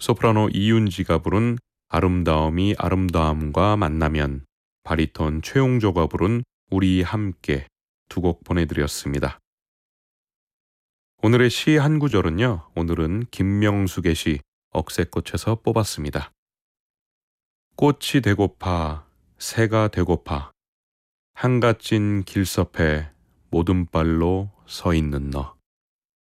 소프라노 이윤지가 부른 아름다움이 아름다움과 만나면, 바리톤 최용조가 부른 우리 함께 두 곡 보내드렸습니다. 오늘의 시 한 구절은요, 오늘은 김명숙의 시 억새꽃에서 뽑았습니다. 꽃이 되고파 새가 되고파 한갓진 길섭에 모든 발로 서 있는 너.